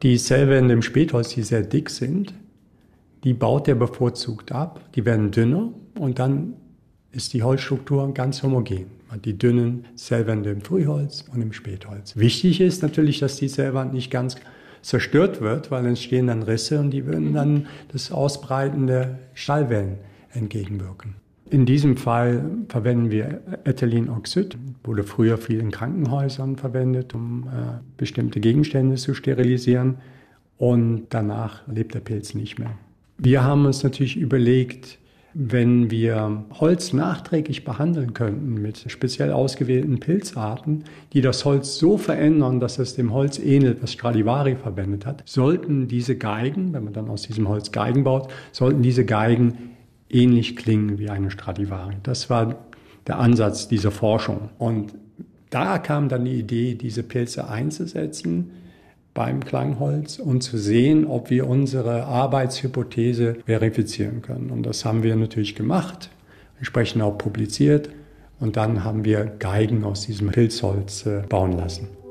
Die Zellwände im Spätholz, die sehr dick sind, die baut er bevorzugt ab. Die werden dünner und dann ist die Holzstruktur ganz homogen. Man hat die dünnen Zellwände im Frühholz und im Spätholz. Wichtig ist natürlich, dass die Zellwand nicht ganz zerstört wird, weil entstehen dann Risse und die würden dann das Ausbreiten der Schallwellen entgegenwirken. In diesem Fall verwenden wir Ethylenoxid, wurde früher viel in Krankenhäusern verwendet, um bestimmte Gegenstände zu sterilisieren, und danach lebt der Pilz nicht mehr. Wir haben uns natürlich überlegt, wenn wir Holz nachträglich behandeln könnten mit speziell ausgewählten Pilzarten, die das Holz so verändern, dass es dem Holz ähnelt, was Stradivari verwendet hat, sollten diese Geigen, wenn man dann aus diesem Holz Geigen baut, sollten diese Geigen ähnlich klingen wie eine Stradivari. Das war der Ansatz dieser Forschung. Und da kam dann die Idee, diese Pilze einzusetzen beim Klangholz und zu sehen, ob wir unsere Arbeitshypothese verifizieren können. Und das haben wir natürlich gemacht, entsprechend auch publiziert. Und dann haben wir Geigen aus diesem Pilzholz bauen lassen.